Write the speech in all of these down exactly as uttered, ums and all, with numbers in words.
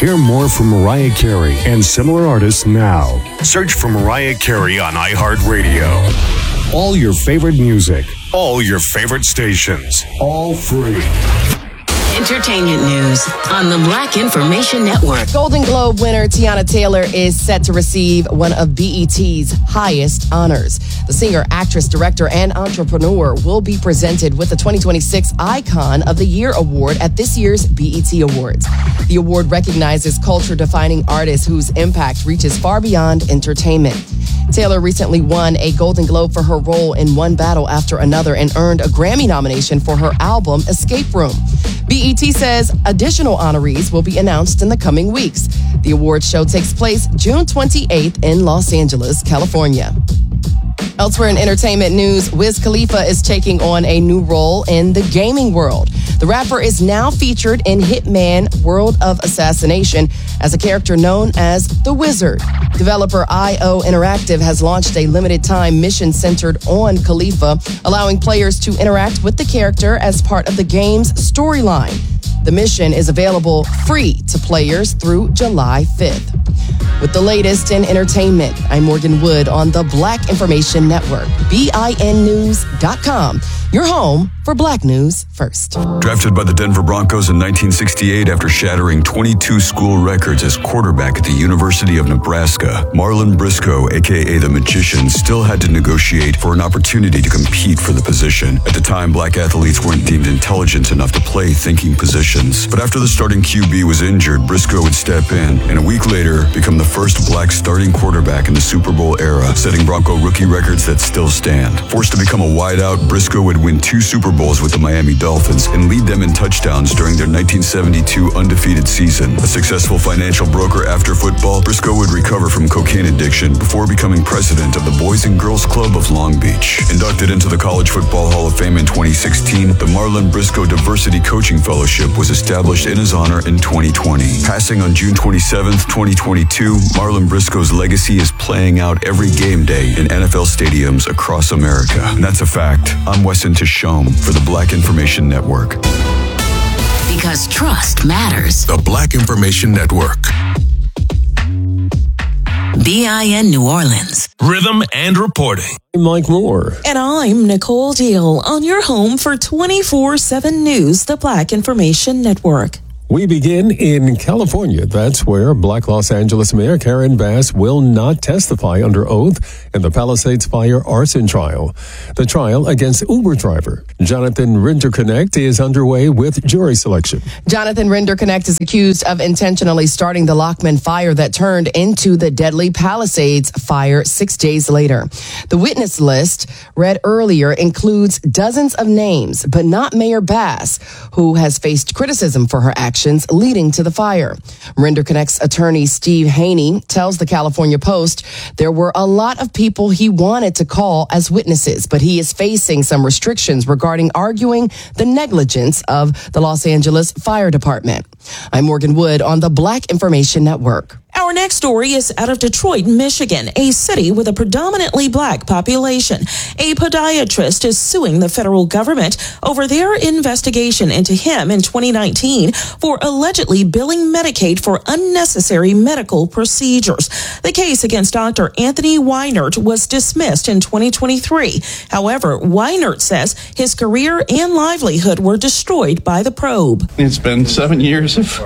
Hear more from Mariah Carey and similar artists now. Search for Mariah Carey on iHeartRadio. All your favorite music, all your favorite stations, all free. Entertainment news on the Black Information Network. Golden Globe winner Tiana Taylor is set to receive one of B E T's highest honors. The singer, actress, director, and entrepreneur will be presented with the twenty twenty-six Icon of the Year award at this year's B E T Awards. The award recognizes culture-defining artists whose impact reaches far beyond entertainment. Taylor recently won a Golden Globe for her role in One Battle After Another and earned a Grammy nomination for her album Escape Room. B E T says additional honorees will be announced in the coming weeks. The awards show takes place June twenty-eighth in Los Angeles, California. Elsewhere in entertainment news, Wiz Khalifa is taking on a new role in the gaming world. The rapper is now featured in Hitman World of Assassination as a character known as The Wizard. Developer I O Interactive has launched a limited-time mission centered on Khalifa, allowing players to interact with the character as part of the game's storyline. The mission is available free to players through July fifth. With the latest in entertainment, I'm Morgan Wood on the Black Information Network, B I N news dot com, your home for Black News First. Drafted by the Denver Broncos in nineteen sixty-eight after shattering twenty-two school records as quarterback at the University of Nebraska, Marlon Briscoe, a k a. The Magician, still had to negotiate for an opportunity to compete for the position. At the time, black athletes weren't deemed intelligent enough to play thinking positions. But after the starting Q B was injured, Briscoe would step in, and a week later, become the first black starting quarterback in the Super Bowl era, setting Bronco rookie records that still stand. Forced to become a wideout, Briscoe would win two Super Bowls with the Miami Dolphins and lead them in touchdowns during their nineteen seventy-two undefeated season. A successful financial broker after football, Briscoe would recover from cocaine addiction before becoming president of the Boys and Girls Club of Long Beach. Inducted into the College Football Hall of Fame in twenty sixteen, the Marlon Briscoe Diversity Coaching Fellowship was established in his honor in twenty twenty. Passing on June twenty-seventh, twenty twenty-two, Marlon Briscoe's legacy is playing out every game day in N F L stadiums across America. And that's a fact. I'm Wesson Tishome for the Black Information Network. Because trust matters. The Black Information Network. B I N New Orleans. Rhythm and reporting. I'm Mike Moore. And I'm Nicole Deal on your home for twenty-four seven News, the Black Information Network. We begin in California. That's where Black Los Angeles Mayor Karen Bass will not testify under oath in the Palisades Fire arson trial. The trial against Uber driver Jonathan Rinderknecht is underway with jury selection. Jonathan Rinderknecht is accused of intentionally starting the Lockman fire that turned into the deadly Palisades fire six days later. The witness list read earlier includes dozens of names, but not Mayor Bass, who has faced criticism for her actions leading to the fire. Rinderknecht's attorney, Steve Haney, tells the California Post there were a lot of people he wanted to call as witnesses, but he is facing some restrictions regarding arguing the negligence of the Los Angeles Fire Department. I'm Morgan Wood on the Black Information Network. Our next story is out of Detroit, Michigan, a city with a predominantly black population. A podiatrist is suing the federal government over their investigation into him in twenty nineteen for allegedly billing Medicaid for unnecessary medical procedures. The case against Doctor Anthony Weinert was dismissed in twenty twenty-three. However, Weinert says his career and livelihood were destroyed by the probe. It's been seven years of...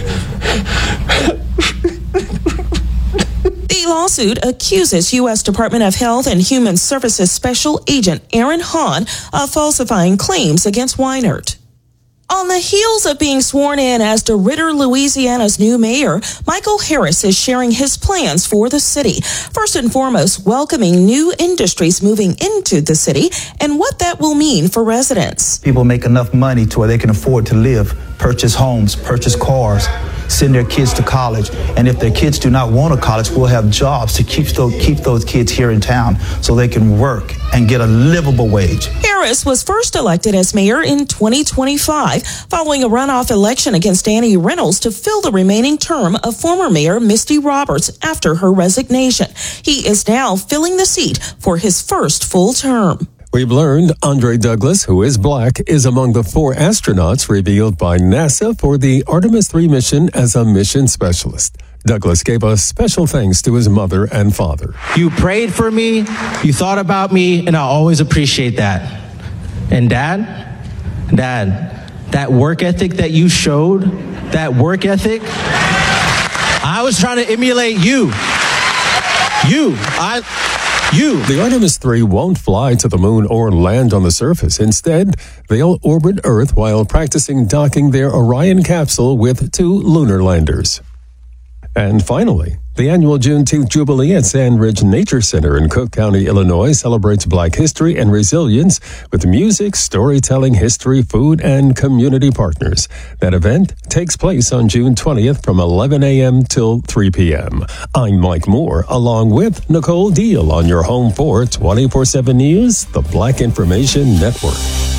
The lawsuit accuses U S Department of Health and Human Services Special Agent Aaron Hahn of falsifying claims against Weinert. On the heels of being sworn in as DeRidder, Louisiana's new mayor, Michael Harris is sharing his plans for the city. First and foremost, welcoming new industries moving into the city and what that will mean for residents. People make enough money to where they can afford to live, purchase homes, purchase cars, send their kids to college. And if their kids do not want a college, we'll have jobs to keep those, keep those kids here in town so they can work and get a livable wage. Harris was first elected as mayor in twenty twenty-five, following a runoff election against Danny Reynolds to fill the remaining term of former mayor Misty Roberts after her resignation. He is now filling the seat for his first full term. We've learned Andre Douglas, who is black, is among the four astronauts revealed by NASA for the Artemis three mission as a mission specialist. Douglas gave us special thanks to his mother and father. You prayed for me, you thought about me, and I always appreciate that. And Dad, Dad, that work ethic that you showed, that work ethic, I was trying to emulate you. You, I, you. The Artemis three won't fly to the moon or land on the surface. Instead, they'll orbit Earth while practicing docking their Orion capsule with two lunar landers. And finally, the annual Juneteenth Jubilee at Sand Ridge Nature Center in Cook County, Illinois celebrates Black history and resilience with music, storytelling, history, food, and community partners. That event takes place on June twentieth from eleven a.m. till three p.m. I'm Mike Moore, along with Nicole Deal on your home for twenty-four seven News, the Black Information Network.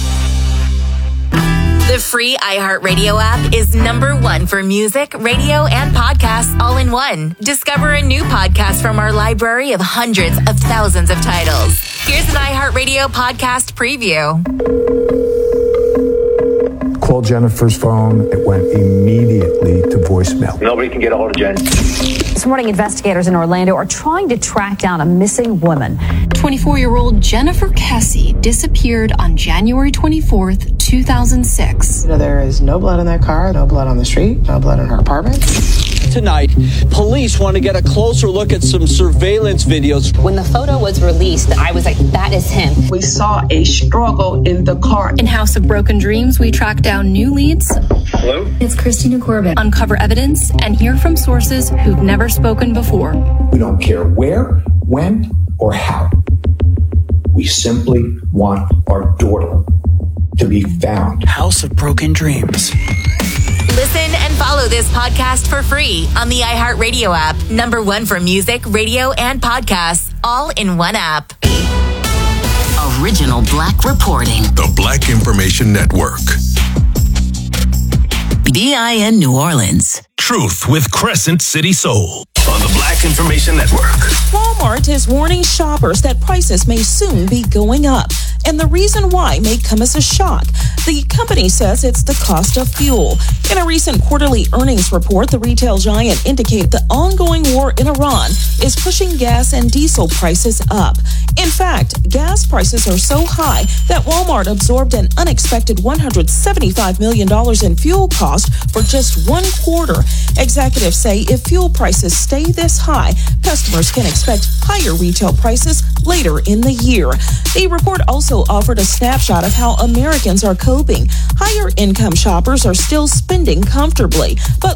The free iHeartRadio app is number one for music, radio, and podcasts all in one. Discover a new podcast from our library of hundreds of thousands of titles. Here's an iHeartRadio podcast preview. Called Jennifer's phone. It went immediately to voicemail. Nobody can get a hold of Jen. This morning, investigators in Orlando are trying to track down a missing woman. twenty-four-year-old Jennifer Kessie disappeared on January twenty-fourth, two thousand six. You know, there is no blood in that car, no blood on the street, no blood in her apartment. Tonight, police want to get a closer look at some surveillance videos. When the photo was released, I was like, that is him. We saw a struggle in the car. In House of Broken Dreams, we track down new leads. Hello? It's Christina Corbett. Uncover evidence and hear from sources who've never spoken before. We don't care where, when, or how. We simply want our daughter to be found. House of Broken Dreams. Listen and follow this podcast for free on the iHeartRadio app. Number one for music, radio, and podcasts, all in one app. Original Black reporting. The Black Information Network. B I N New Orleans. Truth with Crescent City Soul on the Black Information Network. Walmart is warning shoppers that prices may soon be going up. And the reason why may come as a shock. The company says it's the cost of fuel. In a recent quarterly earnings report, the retail giant indicated the ongoing war in Iran is pushing gas and diesel prices up. In fact, gas prices are so high that Walmart absorbed an unexpected one hundred seventy-five million dollars in fuel cost for just one quarter. Executives say if fuel prices stay this high, customers can expect higher retail prices later in the year. The report also offered a snapshot of how Americans are coping. Higher income shoppers are still spending comfortably, but